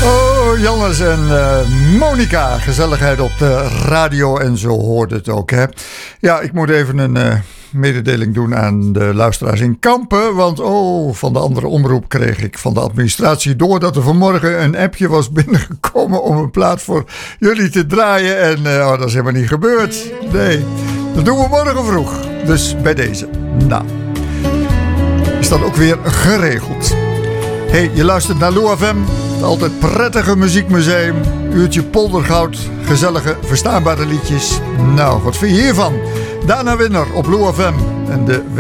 Jannes en Monica, gezelligheid op de radio en zo hoort het ook, hè. Ja, ik moet even een mededeling doen aan de luisteraars in Kampen, want van de andere omroep kreeg ik van de administratie door dat er vanmorgen een appje was binnengekomen om een plaat voor jullie te draaien en dat is helemaal niet gebeurd. Nee, dat doen we morgen vroeg, dus bij deze. Nou, is dat ook weer geregeld. Hey, je luistert naar Lou FM, het altijd prettige muziekmuseum, uurtje poldergoud, gezellige, verstaanbare liedjes. Nou, wat vind je hiervan? Dana Winner op Lou FM en de